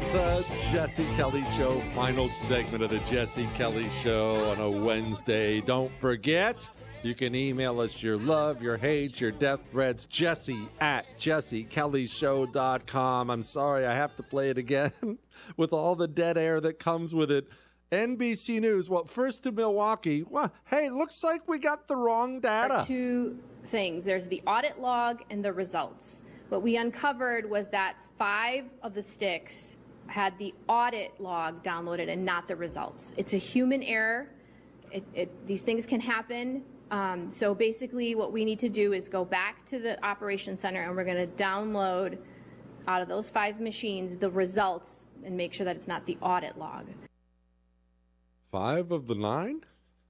the Jesse Kelly Show, final segment of the Jesse Kelly Show on a Wednesday. Don't forget, you can email us your love, your hate, your death threats, jesse@jessekellyshow.com. I'm sorry, I have to play it again with all the dead air that comes with it. NBC News, well, first to Milwaukee. Well, hey, looks like we got the wrong data. Two things. There's the audit log and the results. What we uncovered was that 5 of the sticks had the audit log downloaded and not the results. It's a human error. These things can happen. So basically what we need to do is go back to the operations center and we're going to download out of those 5 machines the results and make sure that it's not the audit log. 5 of the 9?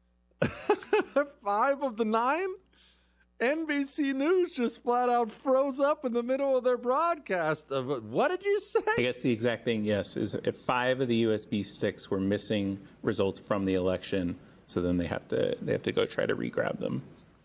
5 of the 9? NBC News just flat out froze up in the middle of their broadcast. What did you say? I guess the exact thing, yes, is if 5 of the USB sticks were missing results from the election, so then they have to go try to re-grab them.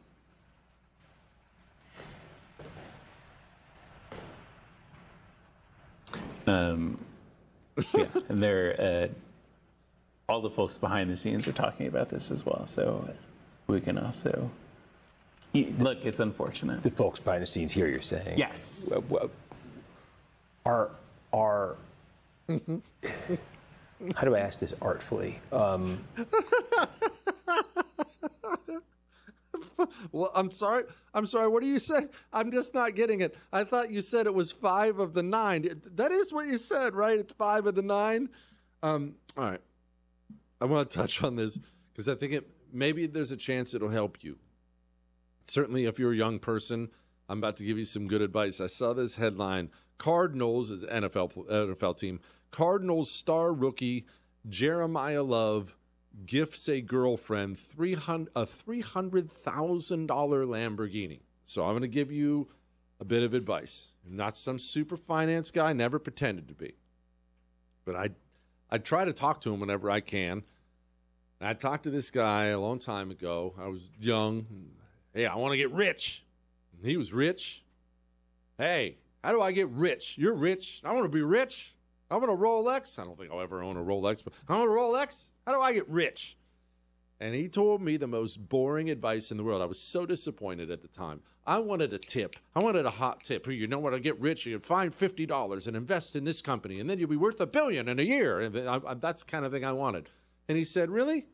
Yeah, and they're all the folks behind the scenes are talking about this as well, so we can also. Look, it's unfortunate. The folks behind the scenes here, you're saying? Yes. Are how do I ask this artfully? Well, I'm sorry. What do you say? I'm just not getting it. I thought you said it was 5 of the 9. That is what you said, right? It's 5 of the 9. All right. I want to touch on this because I think maybe there's a chance it'll help you. Certainly, if you're a young person, I'm about to give you some good advice. I saw this headline. Cardinals, is NFL team, Cardinals star rookie Jeremiah Love gifts a girlfriend a $300,000 Lamborghini. So I'm going to give you a bit of advice. I'm not some super finance guy, never pretended to be. But I try to talk to him whenever I can. And I talked to this guy a long time ago. I was young. Hey, I want to get rich. And he was rich. Hey, how do I get rich? You're rich. I want to be rich. I want a Rolex. I don't think I'll ever own a Rolex, but I want a Rolex. How do I get rich? And he told me the most boring advice in the world. I was so disappointed at the time. I wanted a tip. I wanted a hot tip. You know what? I get rich. You find $50 and invest in this company, and then you'll be worth $1 billion in a year. And that's the kind of thing I wanted. And he said, really?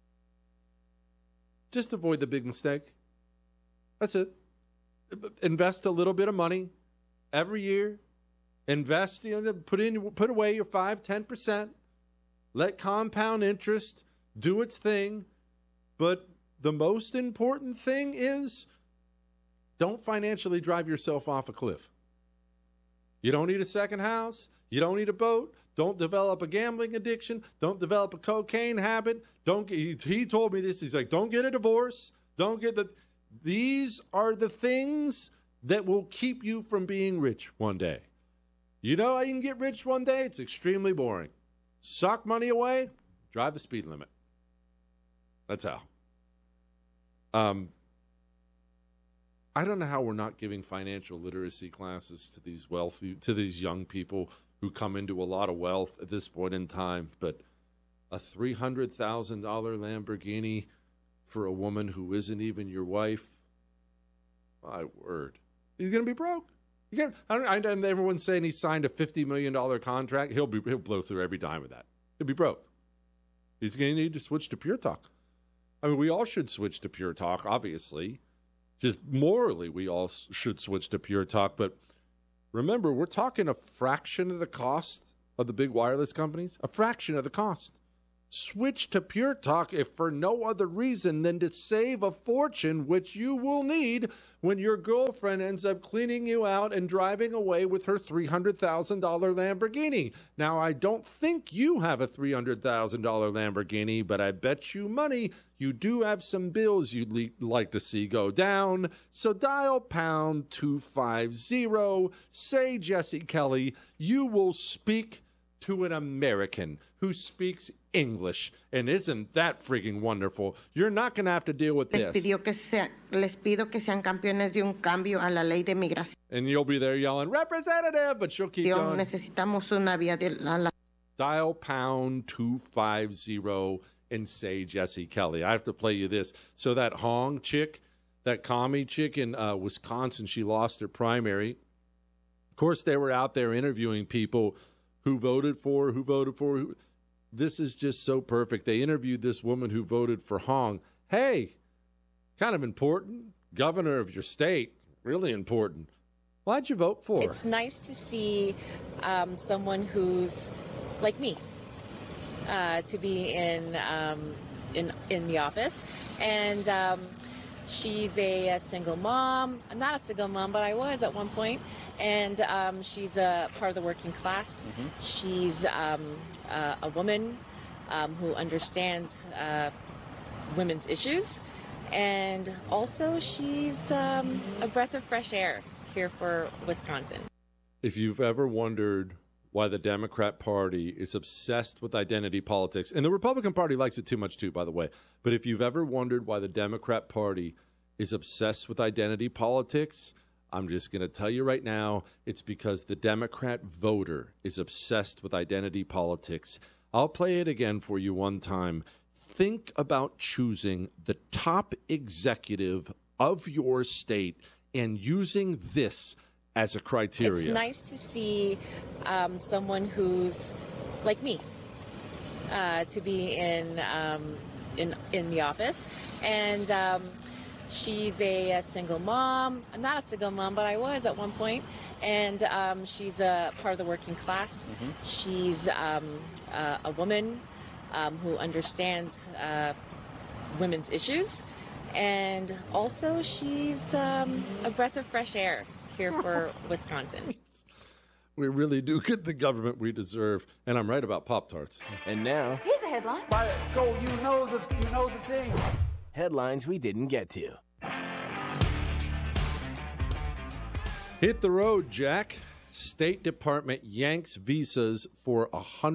Just avoid the big mistake. That's it. Invest a little bit of money every year. Invest, put away your 5-10%. Let compound interest do its thing. But the most important thing is don't financially drive yourself off a cliff. You don't need a second house. You don't need a boat. Don't develop a gambling addiction. Don't develop a cocaine habit. He told me this. He's like, don't get a divorce. These are the things that will keep you from being rich one day. You know how you can get rich one day? It's extremely boring. Sock money away, drive the speed limit. That's how. I don't know how we're not giving financial literacy classes to these young people who come into a lot of wealth at this point in time, but a $300,000 Lamborghini for a woman who isn't even your wife, my word. He's going to be broke. And everyone's saying he signed a $50 million contract. He'll blow through every dime of that. He'll be broke. He's going to need to switch to Pure Talk. I mean, we all should switch to Pure Talk, obviously. Just morally, we all should switch to Pure Talk. But remember, we're talking a fraction of the cost of the big wireless companies. A fraction of the cost. Switch to Pure Talk if for no other reason than to save a fortune, which you will need when your girlfriend ends up cleaning you out and driving away with her $300,000 Lamborghini. Now, I don't think you have a $300,000 Lamborghini, but I bet you money you do have some bills you'd like to see go down. So dial pound 250, say Jesse Kelly. You will speak to an American who speaks English. And isn't that freaking wonderful? You're not going to have to deal with this. Les pido que sean campeones de un cambio a la ley de migración. And you'll be there yelling, representative, but she'll keep going. Necesitamos una vía de la Dial pound 250 and say Jesse Kelly. I have to play you this. So that Hong chick, that commie chick in Wisconsin, she lost her primary. Of course, they were out there interviewing people who voted for. This is just so perfect. They interviewed this woman who voted for Hong. Hey, kind of important. Governor of your state, really important. Why'd you vote for her? It's nice to see someone who's like me to be in the office, and she's a single mom. I'm not a single mom, but I was at one point, and she's a part of the working class. She's a woman who understands women's issues, and also she's a breath of fresh air here for Wisconsin. If you've ever wondered why the Democrat Party is obsessed with identity politics, and the Republican Party likes it too much too, by the way, but if you've ever wondered why the Democrat Party is obsessed with identity politics, I'm just going to tell you right now, it's because the Democrat voter is obsessed with identity politics. I'll play it again for you one time. Think about choosing the top executive of your state and using this as a criteria. It's nice to see someone who's like me to be in the office, and she's a single mom. I'm not a single mom, but I was at one point, and she's a part of the working class. She's a woman who understands women's issues, and also she's a breath of fresh air here for Wisconsin. We really do get the government we deserve, and I'm right about Pop-Tarts. And now, Here's a headline. Go, you know the thing. headlines we didn't get to. Hit the road, Jack. State Department yanks visas for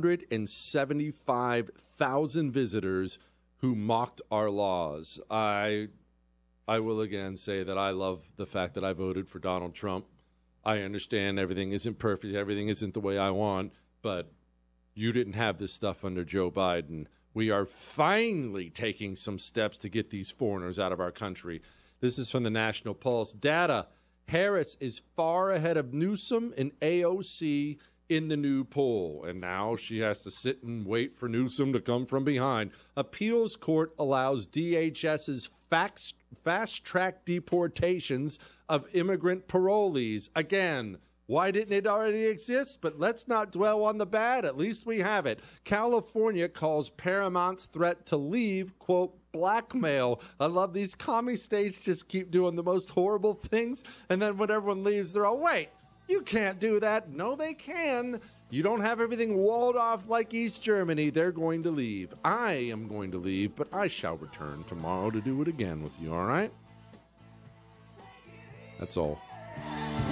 175,000 visitors who mocked our laws. I will again say that I love the fact that I voted for Donald Trump. I understand everything isn't perfect, everything isn't the way I want, but you didn't have this stuff under Joe Biden. We are finally taking some steps to get these foreigners out of our country. This is from the National Pulse. Data: Harris is far ahead of Newsom and AOC in the new poll, and now she has to sit and wait for Newsom to come from behind. Appeals court allows DHS's fast-track deportations of immigrant parolees. Again, why didn't it already exist? But let's not dwell on the bad. At least we have it. California calls Paramount's threat to leave, quote, blackmail. I love these commie states just keep doing the most horrible things, and then when everyone leaves, they're all, wait, you can't do that. No, they can. You don't have everything walled off like East Germany. They're going to leave. I am going to leave, but I shall return tomorrow to do it again with you, all right? That's all.